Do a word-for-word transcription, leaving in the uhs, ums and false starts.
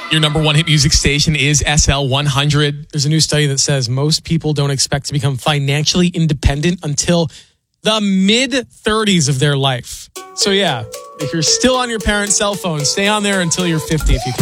Your number one hit music station is S L one hundred. There's a new study that says most people don't expect to become financially independent until the mid-thirties of their life. So yeah, if you're still on your parents' cell phone, stay on there until you're fifty if you can.